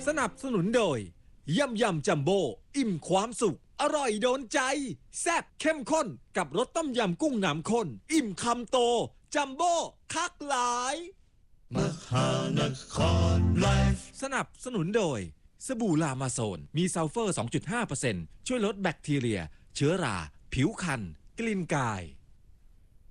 สนับสนุนโดยยำจัมโบ้อิ่มความสุขอร่อยโดนใจแซ่บเข้มข้นกับรสต้มยำกุ้งน้ำข้นอิ่มคำโตจัมโบ้คักหลายมหานครไลฟ์สนับสนุนโดยสบู่ลามาโซนมีซัลเฟอร์ 2.5% ช่วยลดแบคทีเรียเชื้อราผิวคันกลิ่นกาย